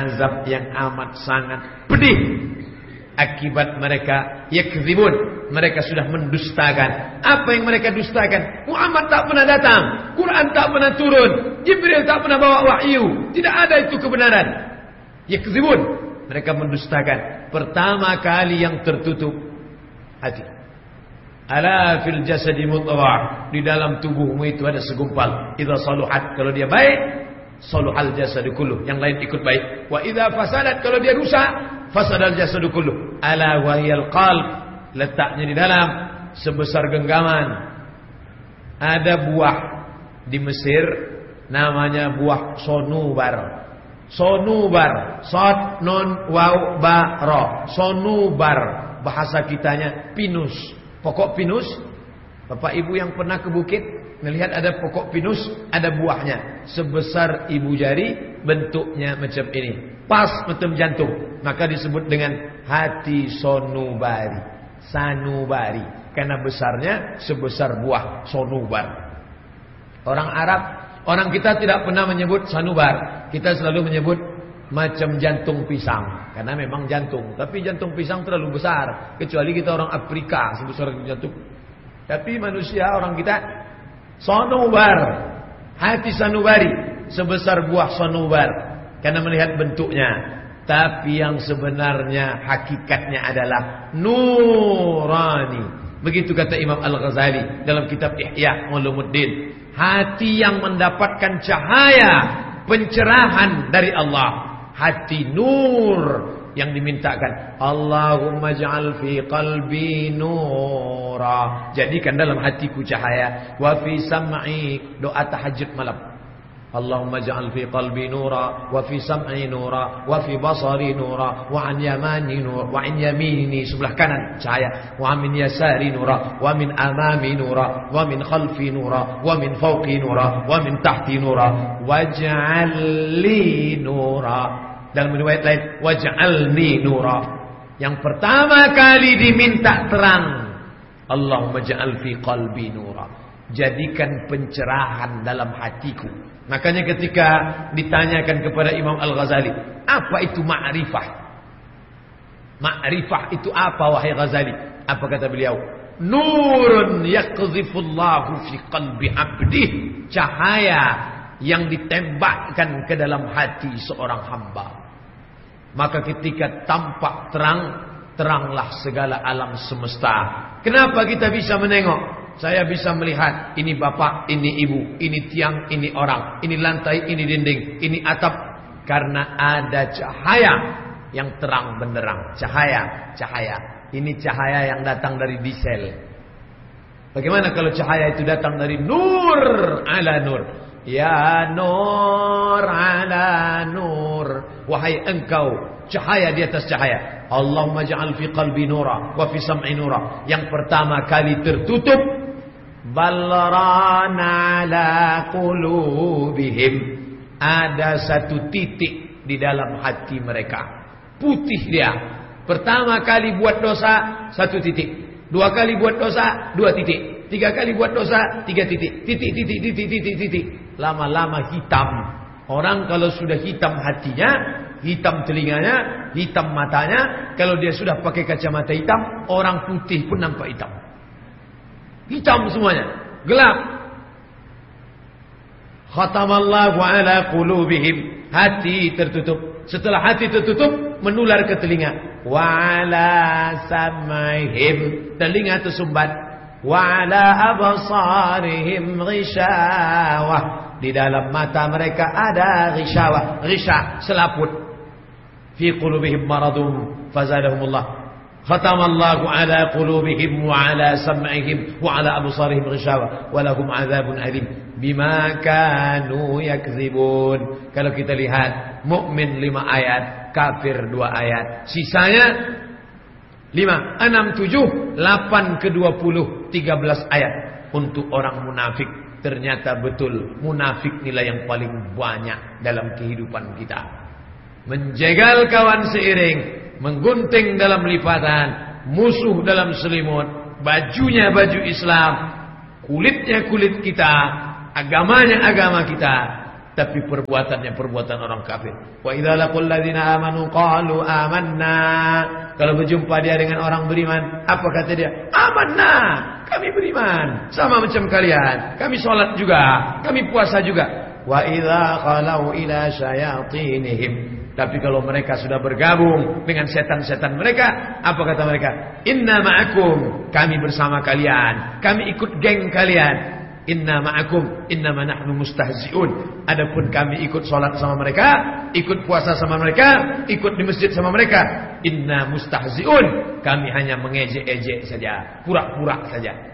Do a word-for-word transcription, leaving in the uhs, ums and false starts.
azab yang amat sangat pedih akibat mereka yakdzibun, mereka sudah mendustakan. Apa yang mereka dustakan? Muhammad tak pernah datang, Quran tak pernah turun, Jibril tak pernah bawa wahyu, tidak ada itu kebenaran. Yakdzibun, mereka mendustakan. Pertama kali yang tertutup hati. Ala fil jasadi mudghah, di dalam tubuhmu itu ada segumpal. Idza saluhat, kalau dia baik, saluhal jasadu kulluh, yang lain ikut baik. Wa idza fasadat, kalau dia rusak, fasadal jasadu kulluh. Ala wahyal qalb, letaknya di dalam sebesar genggaman. Ada buah di Mesir namanya buah sonubar. Sonubar, sod non waw ba ra. Sonubar, bahasa kitanya pinus. Pokok pinus. Bapak ibu yang pernah ke bukit melihat ada pokok pinus, ada buahnya sebesar ibu jari, bentuknya macam ini, pas macam jantung, maka disebut dengan hati sonubari, sanubari, karena besarnya sebesar buah sonubar. Orang Arab, orang kita tidak pernah menyebut sanubar, kita selalu menyebut macam jantung pisang, karena memang jantung, tapi jantung pisang terlalu besar, kecuali kita orang Afrika sebesar jantung. Tapi manusia, orang kita sonubar, hati sanubari, sebesar buah sonubar, karena melihat bentuknya. Tapi yang sebenarnya hakikatnya adalah nurani. Begitu kata Imam Al-Ghazali dalam kitab Ihya Ulumuddin. Hati yang mendapatkan cahaya pencerahan dari Allah, hati nur yang dimintakan. Allahumma ja'al fi qalbi nura, jadikan dalam hatiku cahaya. Wa fi sam'i, doa tahajud malam. Allahumma ja'al fi qalbi nura, wa fi sam'i nura, wa fi basari nura, wa an yamani nura, wa an yamini, sebelah kanan cahaya, wa min yasari nura, wa min amami nura, wa min khalfi nura, wa min fawqi nura, wa min tahti nura, waj'al li nura. Dalam riwayat lain, waj'alni nura. Yang pertama kali diminta terang, Allahumma ja'al fi qalbi nura, jadikan pencerahan dalam hatiku. Makanya ketika ditanyakan kepada Imam Al-Ghazali, apa itu ma'rifah? Ma'rifah itu apa wahai Ghazali? Apa kata beliau? Nurun yaqdhifullahu fi qalbi abdih, cahaya yang ditembakkan ke dalam hati seorang hamba. Maka ketika tampak terang, teranglah segala alam semesta. Kenapa kita bisa menengok? Saya bisa melihat ini bapak, ini ibu, ini tiang, ini orang, ini lantai, ini dinding, ini atap. Karena ada cahaya yang terang benderang. Cahaya, cahaya. Ini cahaya yang datang dari diesel. Bagaimana kalau cahaya itu datang dari nur ala nur? Ya nur ala nur, wahai engkau cahaya di atas cahaya. Allahumma ja'al fi qalbi nura, wa fi sam'i nura. Yang pertama kali tertutup, balrana ala qulubihim, ada satu titik di dalam hati mereka, putih dia. Pertama kali buat dosa, satu titik. Dua kali buat dosa, dua titik. Tiga kali buat dosa, tiga titik. Titik, titik, titik, titik, titik. Lama-lama hitam. Orang kalau sudah hitam hatinya, hitam telinganya, hitam matanya, kalau dia sudah pakai kacamata hitam, orang putih pun nampak hitam. Hitam semuanya, gelap. Khatamallahu ala qulubihim, hati tertutup. Setelah hati tertutup, menular ke telinga. Wa ala sam'ihim, telinga tersumbat. Wa ala absarihim ghishawah, di dalam mata mereka ada ghishawah, ghisha, selaput. Fi qulubihim maradun fazadahumullah. Khatamallahu ala qulubihim wa ala sam'ihim wa ala absarihim ghishawah wa lahum adzabun alim bima kanu yakdzibun. Kalau kita lihat, mukmin lima ayat, kafir dua ayat, sisanya lima, enam, tujuh, delapan ke dua puluh, tiga belas ayat untuk orang munafik. Ternyata betul, munafik nilai yang paling banyak dalam kehidupan kita. Menjegal kawan seiring, menggunting dalam lipatan, musuh dalam selimut, bajunya baju Islam, kulitnya kulit kita, agamanya agama kita. tapi perbuatannya perbuatan orang kafir. Wa idza laqul ladzina amanu qalu amanna. Kalau berjumpa dia dengan orang beriman, apa kata dia? Amanna, kami beriman, sama macam kalian. Kami sholat juga, kami puasa juga. Wa idza khalau ila syayatinihim. Tapi kalau mereka sudah bergabung dengan setan-setan mereka, apa kata mereka? Inna ma'akum, kami bersama kalian, kami ikut geng kalian. Inna ma'akum innama nahnu mustahzi'un. Adapun kami ikut sholat sama mereka, ikut puasa sama mereka, ikut di masjid sama mereka. Inna mustahzi'un, kami hanya mengejek-ejek saja, pura-pura saja.